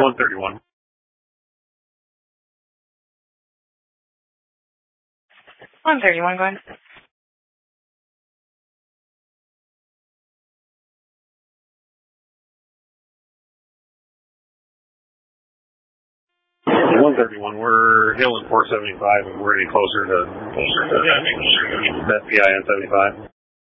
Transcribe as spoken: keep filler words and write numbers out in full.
one thirty-one. one thirty-one, go ahead. one thirty-one, we're hilling four seventy-five and we're getting closer to, closer to F P I N seventy-five.